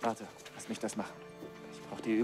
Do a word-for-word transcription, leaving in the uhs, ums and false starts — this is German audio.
Warte, lass mich das machen. Ich brauche die